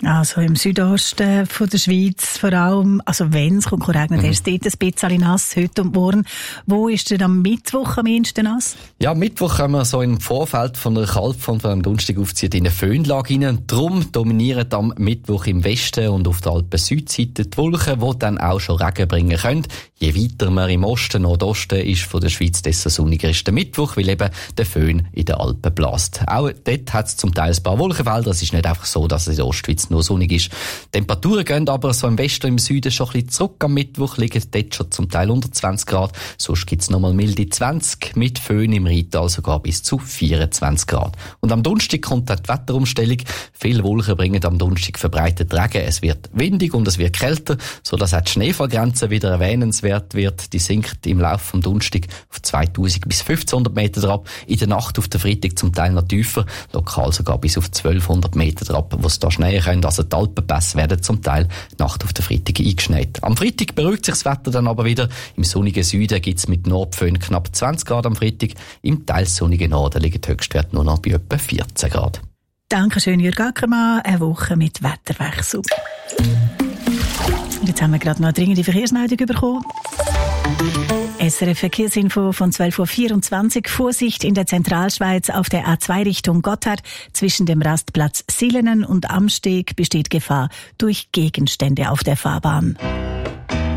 Also im Südosten von der Schweiz vor allem, also wenn es regnet, ist es dort ein bisschen nass, heute und morgen. Wo ist denn am Mittwoch am ehesten nass? Ja, am Mittwoch können wir so im Vorfeld von der Kaltfront, die am Donnerstag aufzieht, in eine Föhnlage rein. Darum dominieren am Mittwoch im Westen und auf der Alpen-Südseite die Wolken, die dann auch schon Regen bringen können. Je weiter man im Osten, Nordosten ist von der Schweiz, desto sonniger ist der Mittwoch, weil eben der Föhn in den Alpen bläst. Auch dort hat es zum Teil ein paar Wolkenfelder. Es ist nicht einfach so, dass es in der Ostschweiz nur sonnig ist. Die Temperaturen gehen aber so im Westen und im Süden schon ein bisschen zurück. Am Mittwoch liegen dort schon zum Teil unter 20 Grad. Sonst gibt es nochmal milde 20, mit Föhn im Rheintal sogar bis zu 24 Grad. Und am Donnerstag kommt dann die Wetterumstellung. Viele Wolken bringen am Donnerstag verbreitet Regen. Es wird windig und es wird kälter, sodass auch die Schneefallgrenze wieder erwähnenswert wird. Die sinkt im Laufe vom Donnerstag auf 2000 bis 1500 Meter drauf. In der Nacht auf der Freitag zum Teil noch tiefer, lokal sogar bis auf 1200 Meter drauf, wo es da schneien können. Also die Alpenpässe werden zum Teil Nacht auf der Freitag eingeschneit. Am Freitag beruhigt sich das Wetter dann aber wieder. Im sonnigen Süden gibt es mit Nordföhn knapp 20 Grad am Freitag. Im teils sonnigen Norden liegt der Höchstwert nur noch bei etwa 14 Grad. Dankeschön, Jürg Ackermann. Eine Woche mit Wetterwechsel. Jetzt haben wir gerade noch eine dringende Verkehrsmeldung bekommen. SRF Verkehrsinfo von 12.24 Uhr. Vorsicht in der Zentralschweiz auf der A2 Richtung Gotthard. Zwischen dem Rastplatz Silenen und Amsteg besteht Gefahr durch Gegenstände auf der Fahrbahn.